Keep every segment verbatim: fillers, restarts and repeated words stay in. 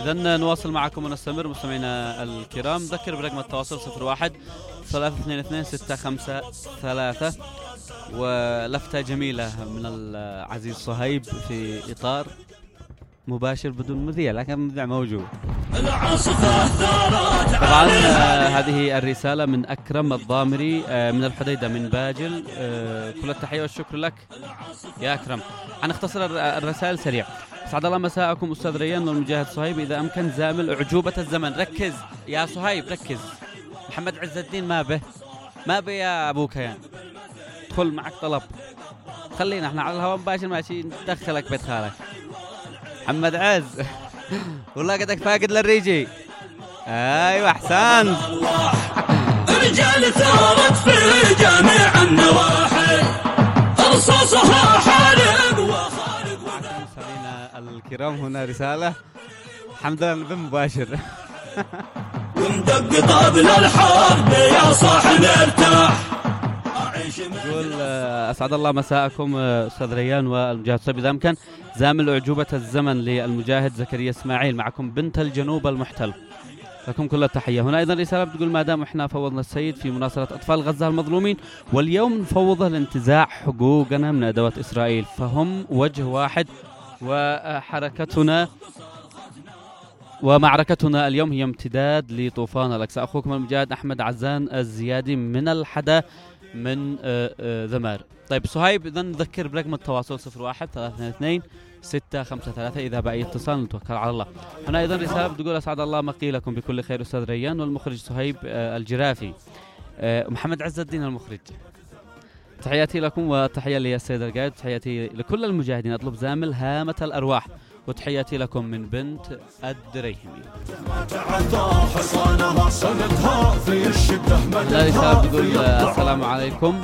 إذن نواصل معكم ونستمر مستمعينا الكرام. ذكر برقم التواصل صفر واحد ثلاثة اثنين اثنين ستة خمسة ثلاثة. ولفتة جميلة من العزيز صهيب في إطار مباشر بدون مذيع، لكن المذيع موجود. طبعا آه هذه الرسالة من أكرم الضامري آه من الحديدة من باجل. آه كل التحية والشكر لك يا أكرم. هنختصر الرسائل سريع. سعد الله مساءكم أستاذ ريان والمجاهد صهيب، إذا أمكن زامل أعجوبة الزمن. ركز يا صهيب ركز. محمد عز الدين ما به ما به يا أبو كيان. ادخل معك طلب، خلينا احنا على الهواء مباشر ماشي، ندخلك بيت خالك. محمد عز والله قدك فاقد للريجي. ايوه احسنت. رجال ثارت في جميع النواحي رصاصها حارق وخارق. مستمعينا الكرام هنا رسالة الحمد لله بمباشر. وندق قبل الحرب يا صاحي نرتاح. يقول أسعد الله مساءكم أستاذ ريان والمجاهد صهيب، إذا أمكن زامل أعجوبة الزمن للمجاهد زكريا إسماعيل، معكم بنت الجنوب المحتل. لكم كل التحية. هنا أيضا رسالة بتقول ما دام إحنا فوضنا السيد في مناصرة أطفال غزة المظلومين، واليوم نفوضه لانتزاع حقوقنا من أدوات إسرائيل، فهم وجه واحد، وحركتنا ومعركتنا اليوم هي امتداد لطوفان الأقصى. أخوكم المجاهد أحمد عزان الزيادي من الحدا من ذمار. طيب صهيب إذن نذكر برقم التواصل صفر واحد ثلاثة اثنين اثنين ستة خمسة ثلاثة. إذا بأي اتصال نتوكل على الله. هنا أيضا رسالة بتقول أسعد الله مقيلكم بكل خير أستاذ ريان والمخرج صهيب الجرافي. محمد عز الدين المخرج، تحياتي لكم وتحية لي السيد القائد، تحياتي لكل المجاهدين. أطلب زامل هامة الأرواح، وتحياتي لكم من بنت الدريهمي. لا رسالة بتقول السلام عليكم.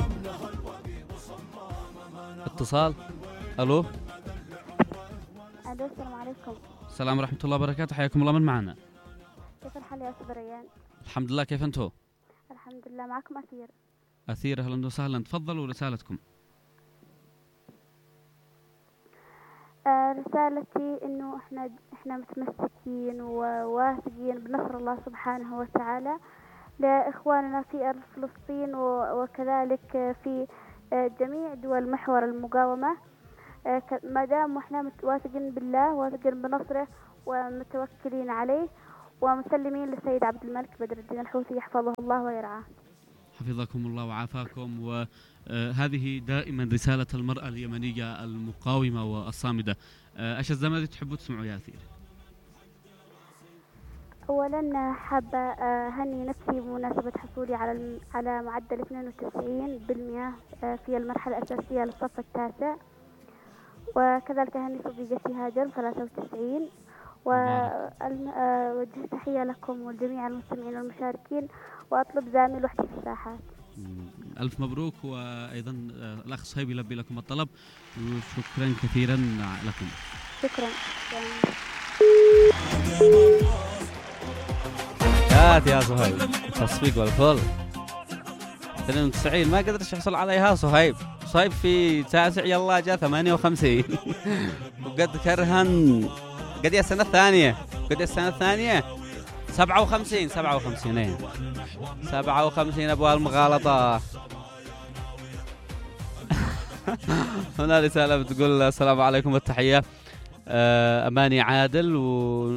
اتصال. ألو. ألو السلام عليكم. السلام ورحمة الله وبركاته، حياكم الله. من معنا؟ كيف الحال يا أستاذ ريان؟ الحمد لله، كيف أنتو؟ الحمد لله. معكم أثير. أثير أهلا وسهلا، تفضلوا رسالتكم. آه رسالتي إنه إحنا إحنا متمسكين وواثقين بنصر الله سبحانه وتعالى لإخواننا في أرض فلسطين وكذلك في آه جميع دول محور المقاومة. آه ما دام إحنا واثقين بالله واثقين بنصره ومتوكلين عليه ومسلمين للسيد عبد الملك بدر الدين الحوثي يحفظه الله ويرعاه. حفظكم الله وعافاكم. وهذه دائما رسالة المرأة اليمنية المقاومة والصامدة. ايش الزمن تحبوا تسمعوا يا أثير؟ اولا حابة هني نفسي بمناسبة حصولي على على معدل اثنين وتسعين بالمئة في المرحلة الأساسية للصف التاسع، وكذلك هني صديقتي هاجر ثلاثة وتسعين. ووجه تحية لكم ولجميع المستمعين والمشاركين، وأطلب زامل وحدة الساحات. ألف مبروك. وأيضا الأخ صهيب يلبي لكم الطلب، وشكرا كثيرا لكم. شكرا. كات يا صهيب التصفيق والفول. اثنين وتسعين ما قدرت يحصل عليها صهيب. صهيب في تاسع يلا جاء ثمانية وخمسين. وقد كرهن قد يا السنة الثانية قد يا السنة الثانية سبعة وخمسين سبعة وخمسين ايه سبعة وخمسين أبوها المغالطة. هنا رسالة بتقول السلام عليكم والتحية. أماني عادل و...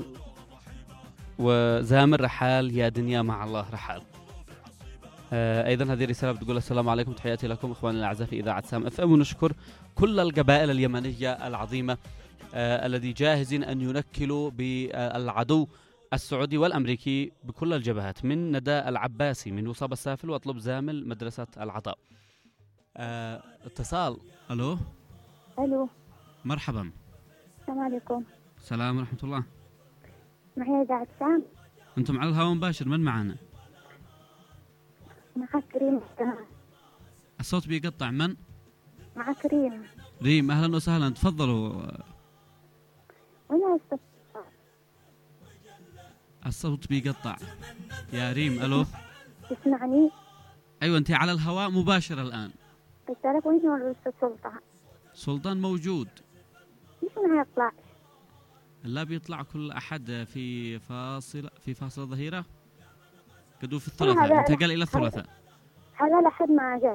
وزامر رحال يا دنيا مع الله رحال. أيضا هذه الرسالة بتقول السلام عليكم، تحياتي لكم إخواني الأعزاء في إذاعة سام اف ام، ونشكر كل القبائل اليمنية العظيمة آه الذي جاهزين أن ينكلوا بالعدو السعودي والأمريكي بكل الجبهات، من ندى العباسي من وصاب السافل، وأطلب زامل مدرسة العطاء. آه اتصال. ألو. ألو. مرحبا. السلام عليكم. السلام ورحمة الله. معي إذاعة سام. أنتم على الهواء مباشر، من معنا؟ معك ريم. الصوت بيقطع. من؟ معك ريم. ريم أهلا وسهلا، تفضلوا. وين الصوت بيقطع يا ريم. ألو. تسمعني؟ أيوة أنت على الهواء مباشر الآن. تعرف وين هو الأستاذ سلطان؟ سلطان موجود. ليش ما يطلع؟ لا بيطلع كل أحد في فاصل في فاصل الظهيرة قدو في الثلاثاء، انتقل إلى الثلاثاء. هذا لحد ما أجاش.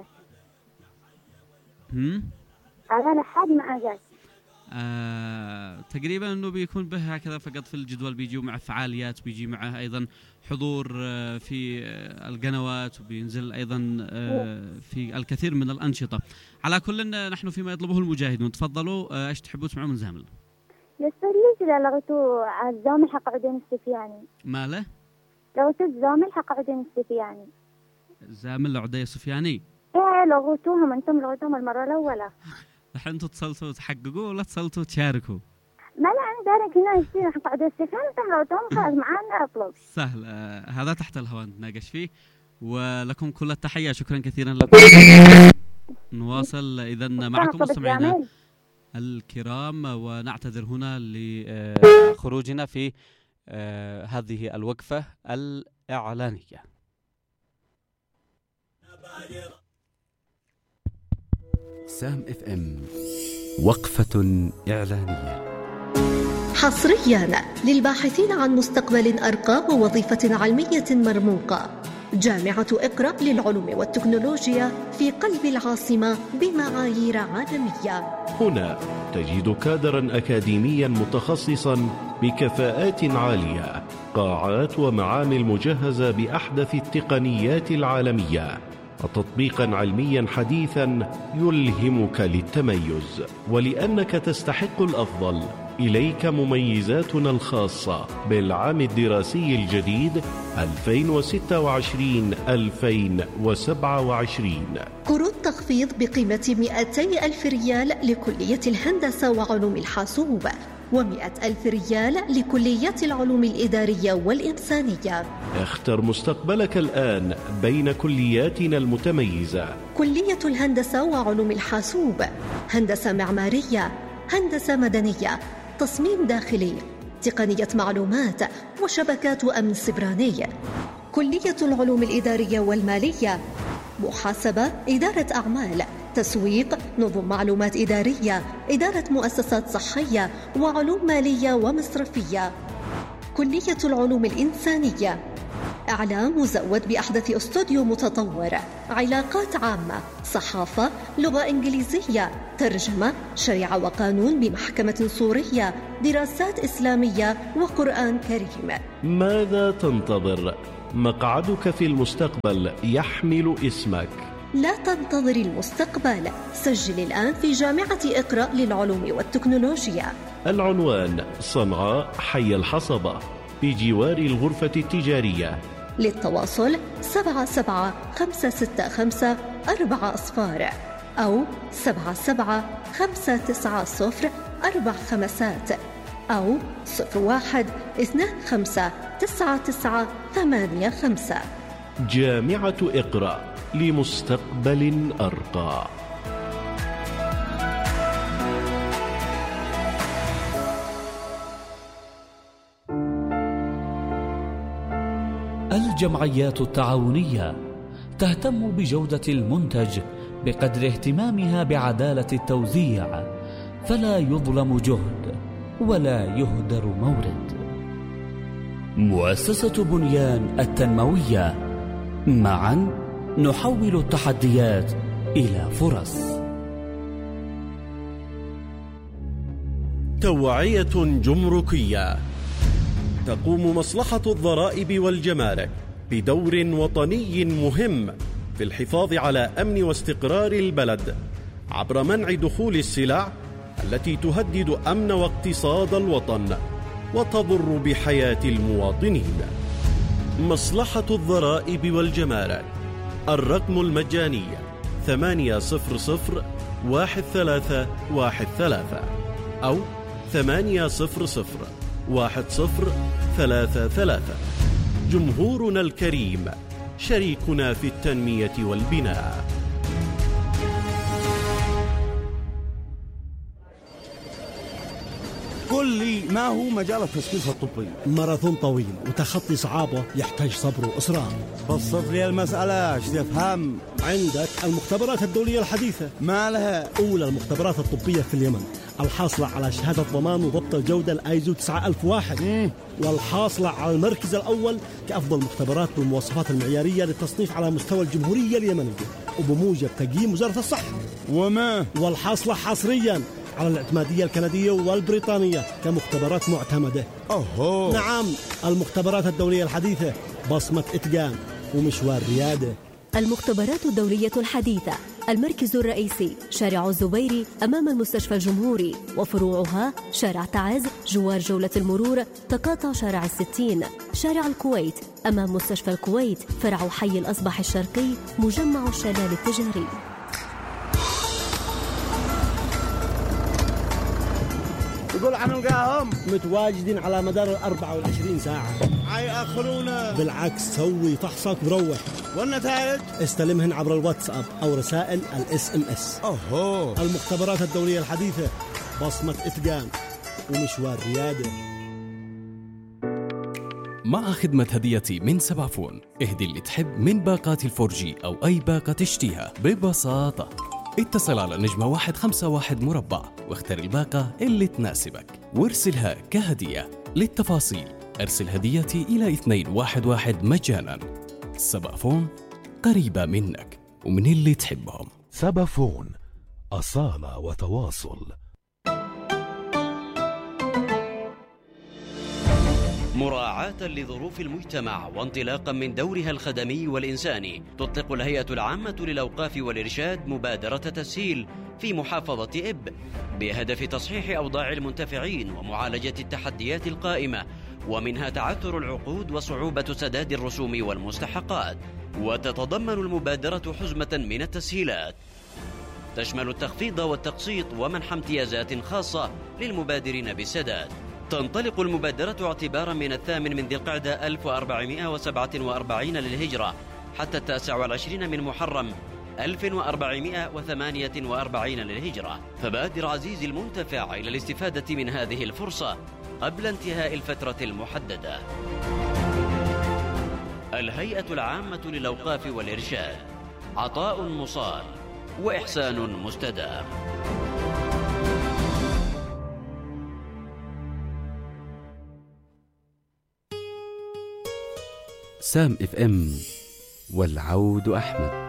هم؟ هذا لحد ما أجاش. آه، تقريبا انه بيكون به هكذا فقط في الجدول، بيجي مع فعاليات، بيجي معه ايضا حضور آه في آه القنوات، وبينزل ايضا آه في الكثير من الانشطه. على كل نحن فيما يطلبه المجاهدون. تفضلوا، آه ايش تحبوا تسمعوا من زامل؟ يستر ليش اذا لغيتوا على الزامل حق عدين السفياني؟ ماله؟ لغيتوا الزامل حق عدين السفياني. زامل عدي السفياني؟ ايه لغيتوهم انتم، لغيتوهم المره الاولى. الحين انتم اتصلتوا تحققوا ولا اتصلتوا تشاركوا؟ ما لا انا دارك هنا يصير حق عدين السفياني، انتم لغيتوهم خلاص معانا اطلب. سهل، آه هذا تحت الهواء نتناقش فيه. ولكم كل التحيه، شكرا كثيرا لكم. نواصل اذا معكم مستمعينا الكرام، ونعتذر هنا لخروجنا في هذه الوقفة الإعلانية. سام اف ام، وقفة إعلانية حصريا للباحثين عن مستقبل أرقى ووظيفة علمية مرموقة. جامعة اقرأ للعلوم والتكنولوجيا في قلب العاصمة بمعايير عالمية. هنا تجد كادرا أكاديميا متخصصا بكفاءات عالية، قاعات ومعامل مجهزة بأحدث التقنيات العالمية، وتطبيقا علميا حديثا يلهمك للتميز. ولأنك تستحق الأفضل، إليك مميزاتنا الخاصة بالعام الدراسي الجديد ألفين وستة وعشرين ألفين وسبعة وعشرين. قروض تخفيض بقيمة مئتي ألف ريال لكلية الهندسة وعلوم الحاسوب، ومئة ألف ريال لكليات العلوم الإدارية والإنسانية. اختر مستقبلك الآن بين كلياتنا المتميزة: كلية الهندسة وعلوم الحاسوب، هندسة معمارية، هندسة مدنية، تصميم داخلي، تقنية معلومات وشبكات أمن سبراني. كلية العلوم الإدارية والمالية، محاسبة، إدارة أعمال، تسويق، نظم معلومات إدارية، إدارة مؤسسات صحية، وعلوم مالية ومصرفية. كلية العلوم الإنسانية، إعلام مزود بأحدث استوديو متطور، علاقات عامة، صحافة، لغة إنجليزية، ترجمة، شريعة وقانون بمحكمة سورية، دراسات إسلامية وقرآن كريم. ماذا تنتظر؟ مقعدك في المستقبل يحمل اسمك. لا تنتظر المستقبل، سجل الآن في جامعة اقرأ للعلوم والتكنولوجيا. العنوان: صنعاء، حي الحصبة، بجوار الغرفة التجارية. للتواصل سبعة سبعة خمسة ستة خمسة أربعة أصفار أو سبعة سبعة خمسة تسعة صفر أربع خمسات أو صفر واحد اثنان خمسة تسعة تسعة ثمانية خمسة. جامعة اقرأ لمستقبل أرقى. الجمعيات التعاونية تهتم بجودة المنتج بقدر اهتمامها بعدالة التوزيع، فلا يظلم جهد ولا يهدر مورد. مؤسسة بنيان التنموية، معا نحول التحديات إلى فرص. توعية جمركية. تقوم مصلحة الضرائب والجمارك بدور وطني مهم في الحفاظ على أمن واستقرار البلد عبر منع دخول السلع التي تهدد أمن واقتصاد الوطن وتضر بحياة المواطنين. مصلحة الضرائب والجمارك، الرقم المجاني ثمانية صفر صفر واحد ثلاثة واحد ثلاثة أو ثمانية صفر صفر واحد صفر ثلاثة ثلاثة. جمهورنا الكريم شريكنا في التنمية والبناء. كل قل لي ما هو مجال التثقيف الطبي؟ ماراثون طويل وتخطي صعابه يحتاج صبر وإصرار. بسط لي المسألة، ايش تفهم؟ عندك المختبرات الدولية الحديثة. ما لها؟ أولى المختبرات الطبية في اليمن، الحاصلة على شهادة ضمان وضبط الجودة الآيزو تسعة ألف وواحد، مم. والحاصلة على المركز الأول كأفضل مختبرات بالمواصفات المعيارية للتصنيف على مستوى الجمهورية اليمنية وبموجب تقييم وزارة الصحة. وما والحاصلة حصريا على الاعتمادية الكندية والبريطانية كمختبرات معتمدة. أوه. نعم، المختبرات الدولية الحديثة بصمة إتقان ومشوار ريادة. المختبرات الدولية الحديثة، المركز الرئيسي شارع الزبيري أمام المستشفى الجمهوري، وفروعها شارع تعز جوار جولة المرور، تقاطع شارع الستين، شارع الكويت أمام مستشفى الكويت، فرع حي الأصبح الشرقي، مجمع الشلال التجاري. يقول عن نلقاهم متواجدين على مدار الأربعة والعشرين ساعة. حيأخرونا. بالعكس، سوي فحصك وروح. والنتائج استلمهن عبر الواتساب أو رسائل الاس ام اس. أوه. المختبرات الدولية الحديثة بصمة إتقان ومشوار ريادة. مع خدمة هديتي من سبعفون، اهدي اللي تحب من باقات الفور جي أو أي باقة تشتيها ببساطة. اتصل على نجمة واحد خمسة واحد مربع واختر الباقة اللي تناسبك وارسلها كهدية. للتفاصيل ارسل هديتي إلى اثنين واحد واحد مجانا. سبعفون، قريبة منك ومن اللي تحبهم. سبعفون، أصالة وتواصل. مراعاة لظروف المجتمع وانطلاقا من دورها الخدمي والإنساني، تطلق الهيئة العامة للأوقاف والإرشاد مبادرة تسهيل في محافظة إب بهدف تصحيح أوضاع المنتفعين ومعالجة التحديات القائمة، ومنها تعثر العقود وصعوبة سداد الرسوم والمستحقات. وتتضمن المبادرة حزمة من التسهيلات تشمل التخفيض والتقسيط ومنح امتيازات خاصة للمبادرين بالسداد. تنطلق المبادرة اعتبارا من الثامن من ذي القعدة ألف وأربعمائة وسبعة وأربعين للهجرة حتى التاسع والعشرين من محرم ألف وأربعمائة وثمانية وأربعين للهجرة. فبادر عزيزي المنتفع إلى الاستفادة من هذه الفرصة قبل انتهاء الفترة المحددة. الهيئة العامة للأوقاف والإرشاد، عطاء مصال وإحسان مستدام. سام اف ام، والعود أحمد.